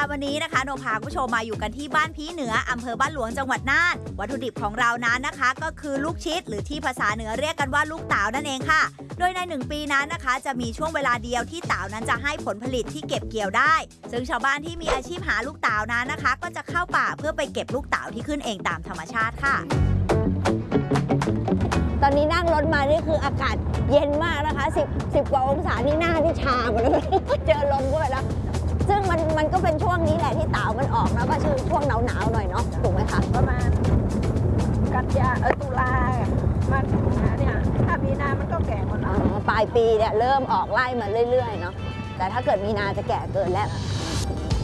วันนี้นะคะโนพาคุณผู้ชมมาอยู่กันที่บ้านพีเหนืออำเภอบ้านหลวงจังหวัดน่านวัตถุดิบของเรานั้นนะคะก็คือลูกชิดหรือที่ภาษาเหนือเรียกกันว่าลูกเต๋านั่นเองค่ะโดยใน1 ปีนั้นนะคะจะมีช่วงเวลาเดียวที่เต๋านั้นจะให้ผลผลิตที่เก็บเกี่ยวได้ซึ่งชาวบ้านที่มีอาชีพหาลูกเต๋านั้นนะคะก็จะเข้าป่าเพื่อไปเก็บลูกเต๋าที่ขึ้นเองตามธรรมชาติค่ะตอนนี้นั่งรถมานี่คืออากาศเย็นมากนะคะ10 กว่าองศานี่หน้าที่ชาหมดเลยเจอลมก็ไปแล้วซึ่งมันก็เป็นช่วงนี้แหละที่เต๋ามันออกแล้วก็ชื่อช่วงหนาวๆหน่อยเนาะถูกไหมคะประมาณกันยาตุลามาถึงเนี่ยถ้ามีนามันก็แก่หมดแล้วปลายปีเนี่ยเริ่มออกไล่มาเรื่อยๆเนาะแต่ถ้าเกิดมีนาจะแก่เกินแล้ว